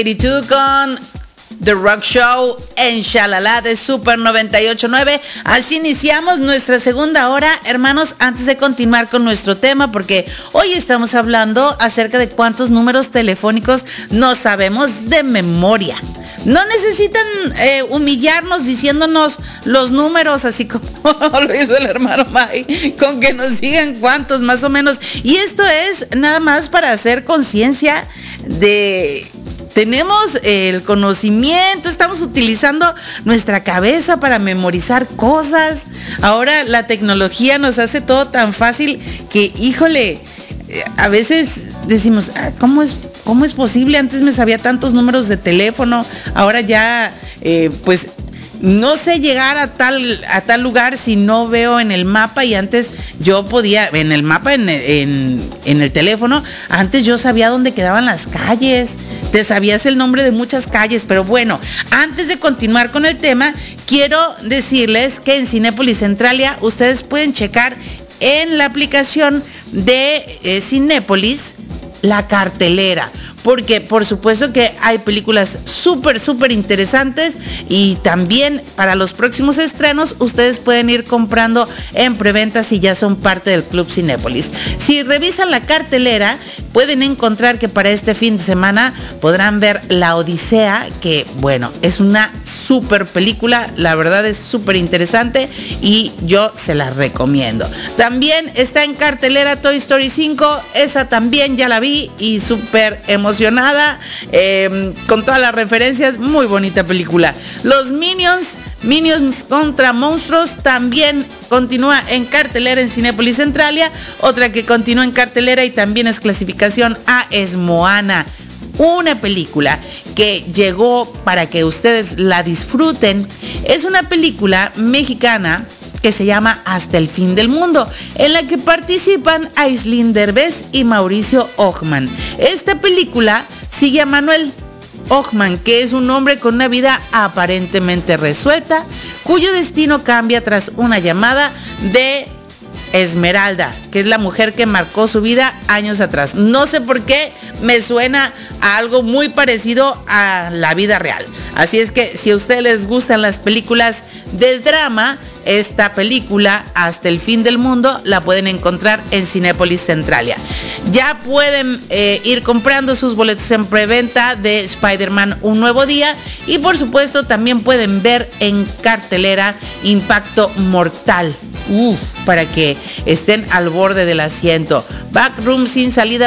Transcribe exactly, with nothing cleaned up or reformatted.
ochenta y dos con The Rock Show en Shalala de Super noventa y ocho punto nueve. Así iniciamos nuestra segunda hora, hermanos, antes de continuar con nuestro tema, porque hoy estamos hablando acerca de cuántos números telefónicos no sabemos de memoria. No necesitan eh, humillarnos diciéndonos los números, así como lo hizo el hermano Mike, con que nos digan cuántos más o menos. Y esto es nada más para hacer conciencia de... Tenemos el conocimiento, estamos utilizando nuestra cabeza para memorizar cosas. Ahora la tecnología nos hace todo tan fácil que, híjole, a veces decimos, ¿cómo es, cómo es posible? Antes me sabía tantos números de teléfono, ahora ya, eh, pues... no sé llegar a tal a tal lugar si no veo en el mapa, y antes yo podía, en el mapa, en, en, en el teléfono, antes yo sabía dónde quedaban las calles, te sabías el nombre de muchas calles. Pero bueno, antes de continuar con el tema, quiero decirles que en Cinépolis Centralia ustedes pueden checar en la aplicación de eh, Cinépolis la cartelera, porque por supuesto que hay películas súper, súper interesantes, y también para los próximos estrenos ustedes pueden ir comprando en preventa si ya son parte del Club Cinépolis. Si revisan la cartelera, pueden encontrar que para este fin de semana podrán ver La Odisea, que bueno, es una súper película, la verdad es súper interesante y yo se la recomiendo. También está en cartelera Toy Story cinco, esa también ya la vi y súper emocionada, eh, con todas las referencias, muy bonita película. Los Minions, Minions contra Monstruos, también continúa en cartelera en Cinépolis Centralia. Otra que continúa en cartelera y también es clasificación A es Moana, una película que llegó para que ustedes la disfruten. Es una película mexicana que se llama Hasta el fin del mundo, en la que participan Aislinn Derbez y Mauricio Ockman. Esta película sigue a Manuel Ockman, que es un hombre con una vida aparentemente resuelta, cuyo destino cambia tras una llamada de Esmeralda, que es la mujer que marcó su vida años atrás. No sé por qué me suena a algo muy parecido a la vida real. Así es que si a ustedes les gustan las películas de drama, esta película Hasta el fin del mundo la pueden encontrar en Cinépolis Centralia. Ya pueden eh, ir comprando sus boletos en preventa de Spider-Man Un Nuevo Día, y por supuesto también pueden ver en cartelera Impacto Mortal. Uf, para que estén al borde del asiento. Backroom sin salida